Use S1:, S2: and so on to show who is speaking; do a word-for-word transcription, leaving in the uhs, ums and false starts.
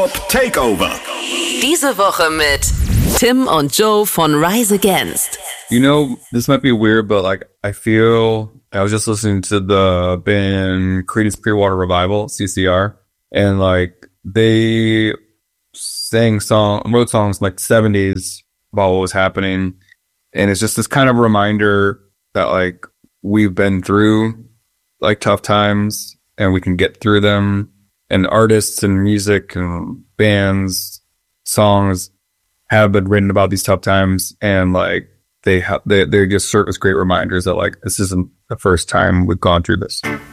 S1: Takeover.
S2: Diese Woche mit Tim und Joe von Rise Against.
S3: You know, this might be weird, but like I feel I was just listening to the band Creedence Clearwater Revival, C C R, and like they sang song wrote songs like seventies about what was happening, and it's just this kind of reminder that like we've been through like tough times and we can get through them. And artists and music and bands, songs have been written about these tough times, and like they have, they they just serve as great reminders that like this isn't the first time we've gone through this.